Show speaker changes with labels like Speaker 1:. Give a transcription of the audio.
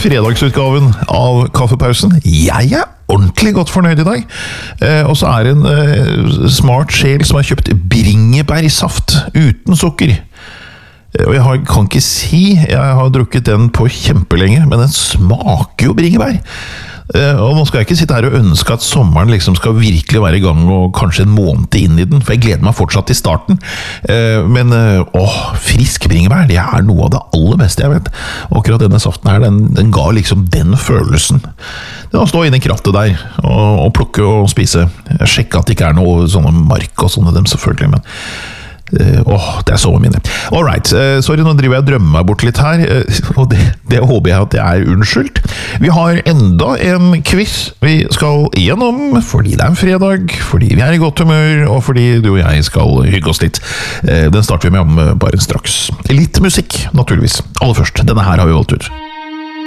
Speaker 1: fredagsutgaven av Kaffepausen. Jeg ordentlig godt fornøyd i dag. Og så det en smart sjel som har kjøpt bringebærsaft uten sukker. Og jeg kan ikke si jeg har drukket den på kjempelenge, men den smaker jo bringebær. Og nå skal jeg ikke sitte her og ønske at sommeren liksom skal virkelig være i gang og kanskje en måned inn i den, for jeg gleder meg fortsatt til starten. Men frisk bringebær, det noe av det aller beste jeg vet. Og akkurat denne saften her, den ga liksom den følelsen. Det å stå inne i krattet der og plukke og spise. Jeg sjekket at det ikke noe sånne mark og sånne dem selvfølgelig, men det sommerminne. Alright, sorry, nå driver jeg og drømmer meg bort litt her, og det håper jeg at jeg unnskyldt. Vi har enda en quiz vi skal gjennom, fordi det en fredag, fordi vi i godt humør, og fordi du og jeg skal hygge oss litt. Den starter vi med om bare straks. Litt musikk, naturligvis. Aller først, denne her har vi valgt ut.